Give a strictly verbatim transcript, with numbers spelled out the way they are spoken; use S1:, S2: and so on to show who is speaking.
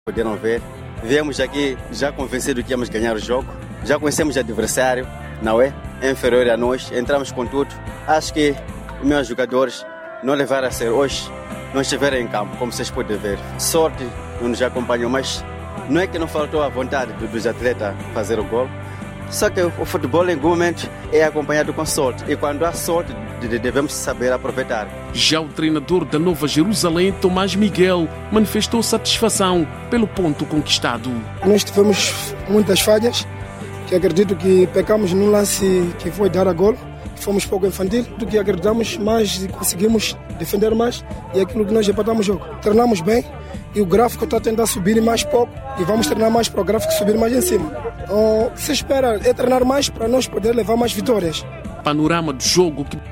S1: poderam ver. Viemos aqui já convencidos que íamos ganhar o jogo. Já conhecemos o adversário, não é? É inferior a nós, entramos com tudo. Acho que os meus jogadores não levaram a ser hoje, não estiveram em campo, como vocês podem ver. Sorte não nos acompanhou, mas não é que não faltou a vontade dos atletas fazer o gol. Só que o futebol, em algum momento, é acompanhado com sorte. E quando há sorte, devemos saber aproveitar.
S2: Já o treinador da Nova Jerusalém, Tomás Miguel, manifestou satisfação pelo ponto conquistado.
S3: Nós tivemos muitas falhas, que acredito que pecamos num lance que foi dar a gol. Fomos pouco infantil, do que acreditamos mais e conseguimos defender mais. E é aquilo que nós empatamos o jogo. Treinamos bem e o gráfico está a tentar subir mais pouco. E vamos treinar mais para o gráfico subir mais em cima. O que se espera é treinar mais para nós poder levar mais vitórias.
S2: Panorama do jogo que